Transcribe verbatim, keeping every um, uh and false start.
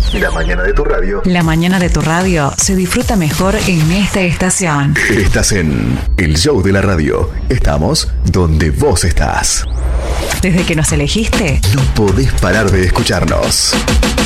La mañana de tu radio. La mañana de tu radio se disfruta mejor en esta estación. Estás en El Show de la Radio. Estamos donde vos estás. Desde que nos elegiste, no podés parar de escucharnos.